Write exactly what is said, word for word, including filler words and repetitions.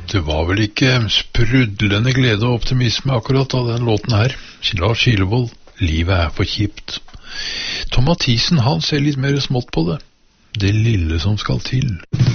Det var vel ikke sprudlende glede og optimisme akkurat av den låten her. Lars Kilevold, livet er for kjipt. Tom Mathisen, han ser litt mer smått på det. Det lille som skal til.